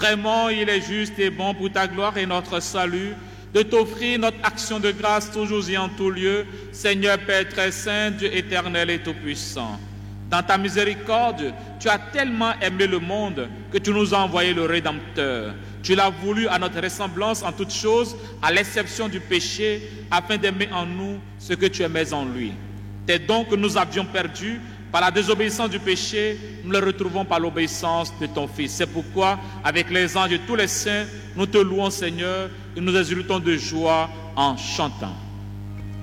Vraiment, il est juste et bon pour ta gloire et notre salut de t'offrir notre action de grâce toujours et en tout lieu, Seigneur Père très saint, Dieu éternel et tout-puissant. Dans ta miséricorde, tu as tellement aimé le monde que tu nous as envoyé le Rédempteur. Tu l'as voulu à notre ressemblance en toutes choses, à l'exception du péché, afin d'aimer en nous ce que tu aimais en lui. Tes dons que nous avions perdus par la désobéissance du péché, nous les retrouvons par l'obéissance de ton Fils. C'est pourquoi, avec les anges et tous les saints, nous te louons, Seigneur, et nous exultons de joie en chantant.